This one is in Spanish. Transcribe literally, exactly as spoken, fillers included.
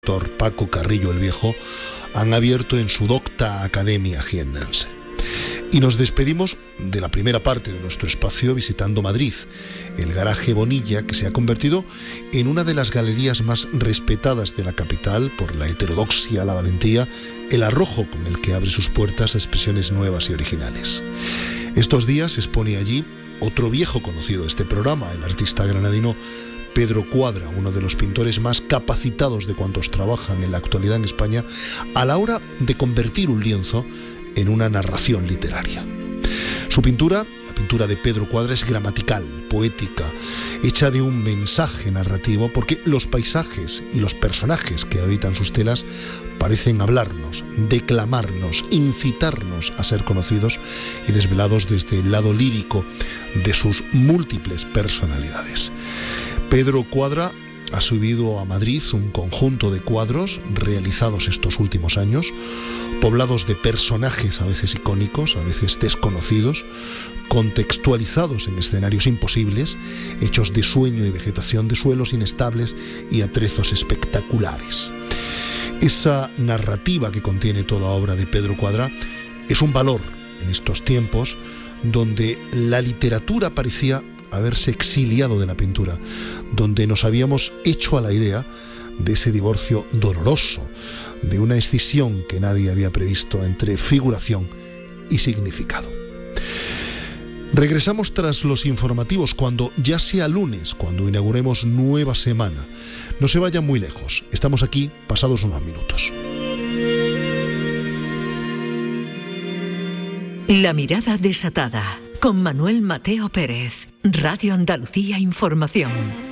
doctor Paco Carrillo el Viejo han abierto en su docta academia jiennense. Y nos despedimos de la primera parte de nuestro espacio visitando Madrid, el Garaje Bonilla, que se ha convertido en una de las galerías más respetadas de la capital por la heterodoxia, la valentía, el arrojo con el que abre sus puertas a expresiones nuevas y originales. Estos días se expone allí otro viejo conocido de este programa, el artista granadino Pedro Cuadra, uno de los pintores más capacitados de cuantos trabajan en la actualidad en España, a la hora de convertir un lienzo en una narración literaria. Su pintura, la pintura de Pedro Cuadra, es gramatical, poética, hecha de un mensaje narrativo, porque los paisajes y los personajes que habitan sus telas parecen hablarnos, declamarnos, incitarnos a ser conocidos y desvelados desde el lado lírico de sus múltiples personalidades. Pedro Cuadra ha subido a Madrid un conjunto de cuadros realizados estos últimos años, poblados de personajes a veces icónicos, a veces desconocidos, contextualizados en escenarios imposibles, hechos de sueño y vegetación, de suelos inestables y atrezos espectaculares. Esa narrativa que contiene toda obra de Pedro Cuadra es un valor en estos tiempos donde la literatura parecía haberse exiliado de la pintura, donde nos habíamos hecho a la idea de ese divorcio doloroso, de una escisión que nadie había previsto entre figuración y significado. Regresamos tras los informativos cuando ya sea lunes, cuando inauguremos nueva semana. No se vayan muy lejos, estamos aquí pasados unos minutos. La mirada desatada, con Manuel Mateo Pérez, Radio Andalucía Información.